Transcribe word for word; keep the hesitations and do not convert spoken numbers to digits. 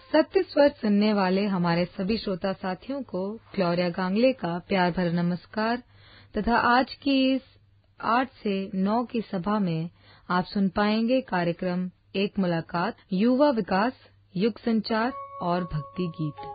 सत्य स्वर सुनने वाले हमारे सभी श्रोता साथियों को ग्लोरिया गांगले का प्यार भरा नमस्कार तथा आज की इस आठ से नौ की सभा में आप सुन पाएंगे कार्यक्रम एक मुलाकात, युवा विकास, युग संचार और भक्ति गीत।